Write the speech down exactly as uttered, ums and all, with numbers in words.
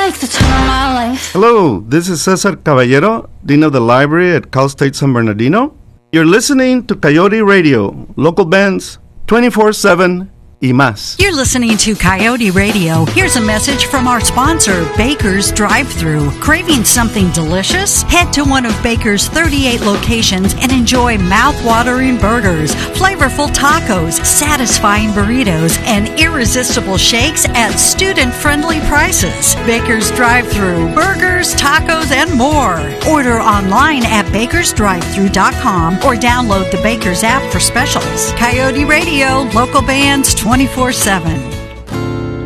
like the time of my life. Hello, this is Cesar Caballero, Dean of the Library at Cal State San Bernardino. You're listening to Coyote Radio, local bands, twenty-four seven y más. You're listening to Coyote Radio. Here's a message from our sponsor, Baker's Drive-Thru. Craving something delicious? Head to one of Baker's thirty-eight locations and enjoy mouth-watering burgers, flavorful tacos, satisfying burritos, and irresistible shakes at student-friendly prices. Baker's Drive-Thru, burgers, tacos, and more. Order online at bakers drive thru dot com or download the Baker's app for specials. Coyote Radio, local bands twenty-four seven.